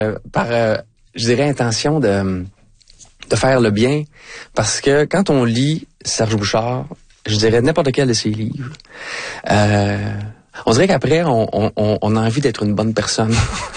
je dirais, intention de faire le bien. Parce que quand on lit Serge Bouchard, je dirais n'importe quel de ses livres, on dirait qu'après, on a envie d'être une bonne personne.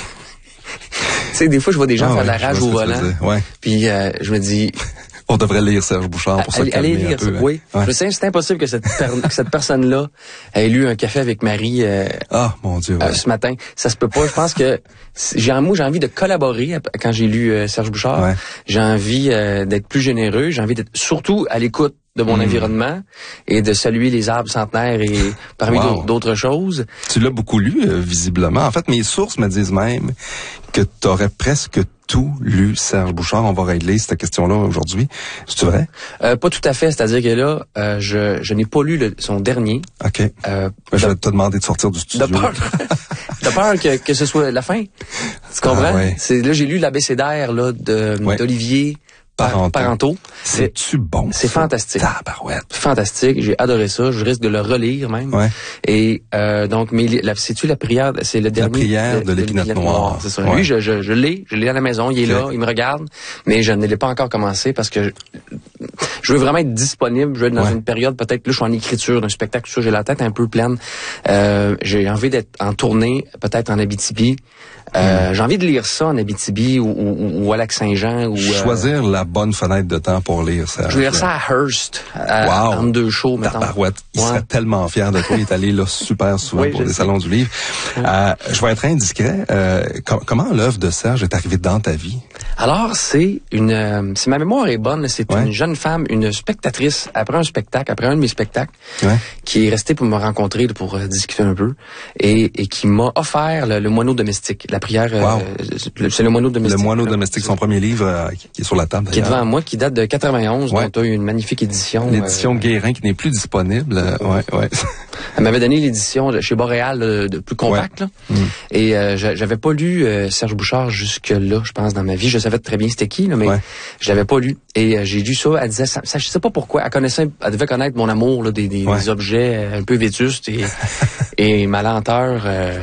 Tu sais, des fois, je vois des gens faire de la rage au volant. Puis je me dis... On devrait lire Serge Bouchard pour se calmer lire un peu. Oui. Ouais. Je sais, c'est impossible que cette personne-là ait lu Un café avec Marie mon Dieu, ce matin. Ça se peut pas. Je pense que j'ai envie de collaborer quand j'ai lu Serge Bouchard. Ouais. J'ai envie d'être plus généreux. J'ai envie d'être surtout à l'écoute de mon environnement et de saluer les arbres centenaires et parmi d'autres choses. Tu l'as beaucoup lu, visiblement. En fait, mes sources me disent même que tu aurais presque tout lu Serge Bouchard. On va régler cette question-là aujourd'hui. C'est vrai? Pas tout à fait. C'est-à-dire que là, je n'ai pas lu son dernier. OK. Je vais te demander de sortir du studio. De peur que ce soit la fin. Tu comprends? Ouais. Là, j'ai lu l'abécédaire là, d'Olivier Parenteau. C'est-tu bon? C'est fantastique. Tabarouette. Fantastique. J'ai adoré ça. Je risque de le relire même. Ouais. Et donc, mais c'est-tu la prière? C'est le dernier. La prière de l'épinette noire. C'est ça. Ouais. Lui, je l'ai à la maison. Il est là. Il me regarde. Mais je ne l'ai pas encore commencé parce que je veux vraiment être disponible. Je veux être dans une période, peut-être, là, je suis en écriture d'un spectacle, tout ça. J'ai la tête un peu pleine. J'ai envie d'être en tournée, peut-être en Abitibi. J'ai envie de lire ça en Abitibi ou à Lac-Saint-Jean. Choisir la bonne fenêtre de temps pour lire ça. Je vais lire ça à Hearst, entre deux shows, mettons. Tabarouette. Il serait tellement fier de toi. Il est allé là super souvent pour des salons du livre. Je vais être indiscret. Comment l'œuvre de Serge est arrivée dans ta vie? Alors, si ma mémoire est bonne, c'est une jeune femme, une spectatrice, après un de mes spectacles, qui est restée pour me rencontrer, pour discuter un peu, et qui m'a offert le moineau domestique. La prière, c'est le moineau domestique. Le moineau domestique, son premier livre qui est sur la table. Qui est devant moi, qui date de 91, dont tu as eu une magnifique édition. L'édition Guérin qui n'est plus disponible. Elle m'avait donné l'édition chez Boréal de plus compacte. Là. Et j'avais pas lu Serge Bouchard jusque-là, je pense, dans ma vie. Je savais très bien c'était qui, là, mais je l'avais pas lu. Et j'ai lu ça, elle disait, ça, je sais pas pourquoi, elle devait connaître mon amour là, des objets un peu vétustes et ma lenteur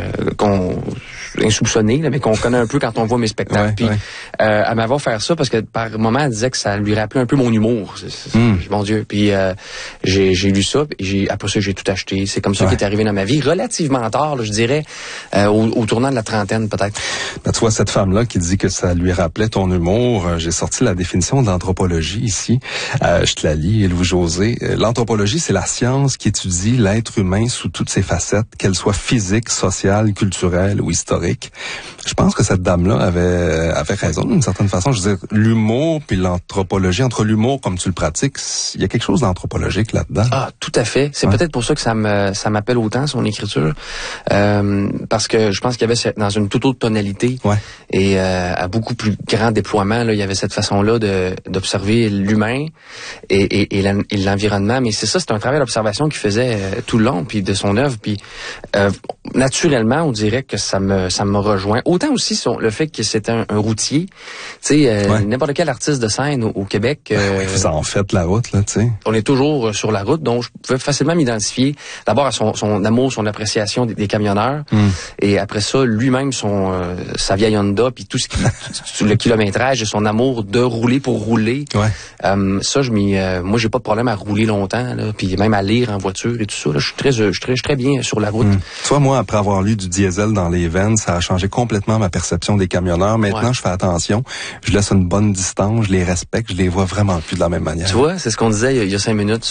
insoupçonnée, là, mais qu'on connaît un peu quand on voit mes spectacles. Puis elle m'avait offert ça parce que par moment elle disait que ça lui rappelait un peu mon humour. Mon Dieu. Puis j'ai lu ça, et après ça j'ai tout acheté. C'est comme ça qui est arrivé dans ma vie, relativement tard, là, je dirais, au tournant de la trentaine peut-être. Ben, tu vois, cette femme-là qui dit que ça lui rappelait ton humour, j'ai sorti la définition de l'anthropologie ici. Je te la lis, Louis-José. L'anthropologie, c'est la science qui étudie l'être humain sous toutes ses facettes, qu'elles soient physiques, sociales, culturelles ou historiques. Je pense que cette dame-là avait raison d'une certaine façon. Je veux dire, l'humour puis l'anthropologie, entre l'humour comme tu le pratiques, il y a quelque chose d'anthropologique là-dedans. Ah, tout à fait. C'est peut-être pour ça que ça m'appelle autant, son écriture. Parce que je pense qu'il y avait dans une toute autre tonalité et à beaucoup plus grand déploiement, là, il y avait cette façon-là d'observer l'humain et l'environnement. Mais c'est un travail d'observation qu'il faisait tout le long, puis de son œuvre. Puis naturellement, on dirait que ça me rejoint. Autant aussi le fait que c'était un routier. Tu sais, n'importe quel artiste de scène au Québec. Vous en faites la route, là, tu sais. On est toujours sur la route, donc je pouvais facilement m'identifier d'abord à son amour, son appréciation des camionneurs, et après ça, lui-même, sa vieille Honda, puis tout le kilométrage et son amour de rouler pour rouler. Ça, moi, j'ai pas de problème à rouler longtemps, là, puis même à lire en voiture et tout ça. Là, je suis très bien sur la route. Toi, moi, après avoir lu du diesel dans les veines, ça a changé complètement ma perception des camionneurs. Maintenant, je fais attention, je laisse une bonne distance, je les respecte, je les vois vraiment plus de la même manière. Tu vois, c'est ce qu'on disait il y a 5 minutes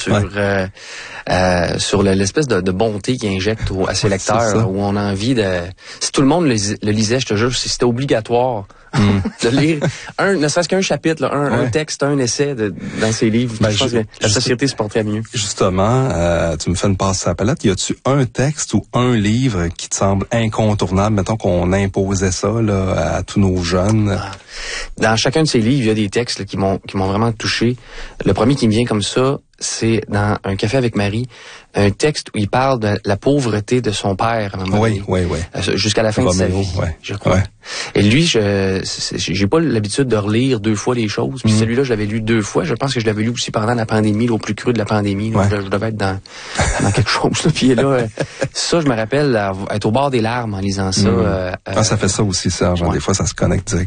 sur l'espèce de bonté qu'il injecte à ses lecteurs, où on a envie de... Si tout le monde le lisait, je te jure, c'était obligatoire de lire ne serait-ce qu'un chapitre, là, un texte, un essai dans ses livres. Je pense que la société se porterait mieux. Justement, tu me fais une passe à la palette. Y a-tu un texte ou un livre qui te semble incontournable? Mettons qu'on imposait ça là, à tous nos jeunes. Dans chacun de ces livres, il y a des textes là, qui m'ont vraiment touché. Le premier qui me vient comme ça, c'est dans Un café avec Marie, un texte où il parle de la pauvreté de son père à un moment donné. Jusqu'à la fin de sa vie, je crois. Et lui, j'ai pas l'habitude de relire 2 fois les choses. Puis celui-là, je l'avais lu 2 fois. Je pense que je l'avais lu aussi pendant la pandémie, là, au plus cru de la pandémie. Là, je devais être dans quelque chose. Là. Puis là, ça, je me rappelle être au bord des larmes en lisant ça. Ça fait ça aussi, Serge. Des fois, ça se connecte direct.